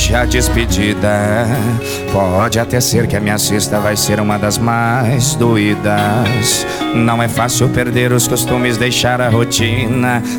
hoje a despedida. Pode até ser que a minha sexta vai ser uma das mais doídas. Não é fácil perder os costumes, deixar a rotina.